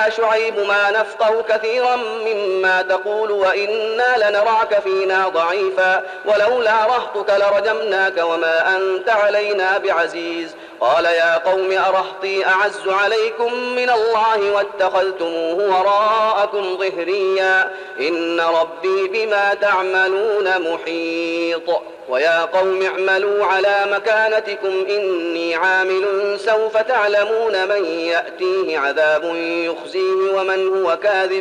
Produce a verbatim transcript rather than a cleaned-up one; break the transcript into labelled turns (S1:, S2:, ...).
S1: يا شعيب ما نفقه كثيرا مما تقول وإنا لنراك فينا ضعيفا ولولا رهطك لرجمناك وما أنت علينا بعزيز. قال يا قوم أرهطي أعز عليكم من الله واتخذتموه وراءكم ظهريا إن ربي بما تعملون محيط. ويا قوم اعملوا على مكانتكم إني عامل سوف تعلمون من يأتيه عذاب يخزيه ومن هو كاذب